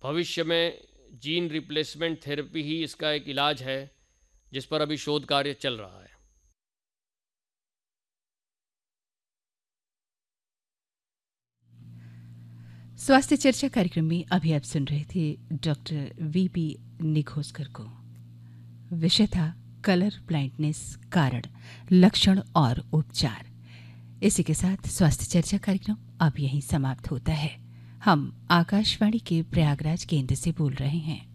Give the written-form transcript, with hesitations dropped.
भविष्य में gene replacement therapy ही इसका एक इलाज है, जिस पर अभी शोध कार्य चल रहा है। स्वास्थ्य चर्चा कार्यक्रम में अभी आप सुन रहे थे डॉक्टर वीपी निघोसकर को। विषय था कलर ब्लाइंडनेस, कारण, लक्षण और उपचार। इसी के साथ स्वास्थ्य चर्चा कार्यक्रम अब यहीं समाप्त होता है। हम आकाशवाणी के प्रयागराज केंद्र से बोल रहे हैं।